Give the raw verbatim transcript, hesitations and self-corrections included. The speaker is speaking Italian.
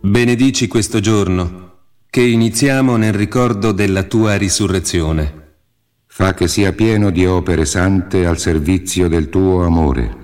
benedici questo giorno, che iniziamo nel ricordo della tua risurrezione. Fa che sia pieno di opere sante al servizio del tuo amore.